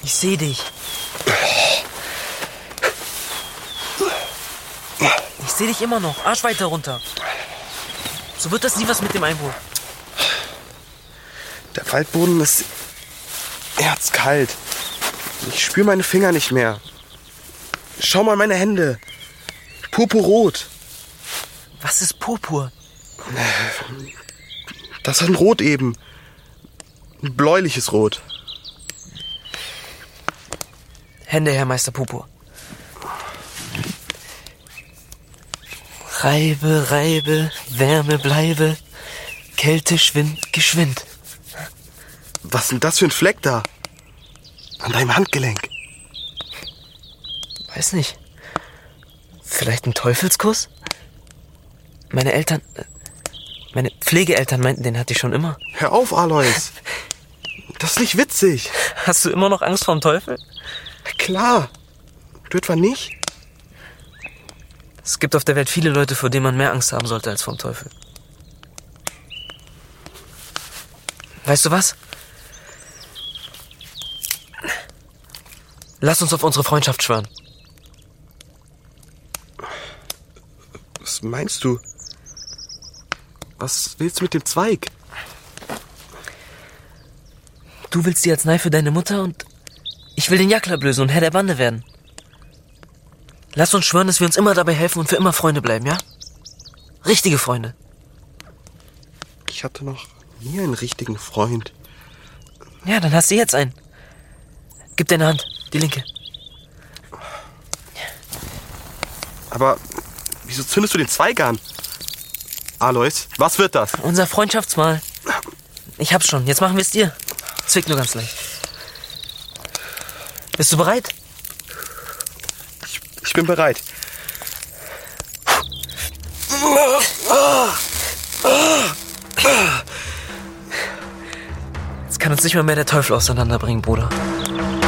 Ich sehe dich. Ich sehe dich immer noch. Arsch weiter runter. So wird das nie was mit dem Einbruch. Der Waldboden ist erzkalt. Ich spüre meine Finger nicht mehr. Schau mal meine Hände. Purpurrot. Was ist Purpur? Das ist ein Rot eben. Ein bläuliches Rot. Hände her, Meister Purpur. Reibe, reibe, Wärme bleibe, Kälte schwind, geschwind. Was ist denn das für ein Fleck da? An deinem Handgelenk. Weiß nicht. Vielleicht ein Teufelskuss? Meine Pflegeeltern meinten, den hatte ich schon immer. Hör auf, Alois. Das ist nicht witzig. Hast du immer noch Angst vorm Teufel? Klar. Du etwa nicht? Es gibt auf der Welt viele Leute, vor denen man mehr Angst haben sollte als vom Teufel. Weißt du was? Lass uns auf unsere Freundschaft schwören. Was meinst du? Was willst du mit dem Zweig? Du willst die Arznei für deine Mutter und ich will den Jaklab lösen und Herr der Bande werden. Lass uns schwören, dass wir uns immer dabei helfen und für immer Freunde bleiben, ja? Richtige Freunde. Ich hatte noch nie einen richtigen Freund. Ja, dann hast du jetzt einen. Gib deine Hand, die linke. Aber wieso zündest du den Zweig an? Alois, was wird das? Unser Freundschaftsmahl. Ich hab's schon, jetzt machen wir es dir. Zwick nur ganz leicht. Bist du bereit? Ich bin bereit. Jetzt kann uns nicht mal mehr der Teufel auseinanderbringen, Bruder.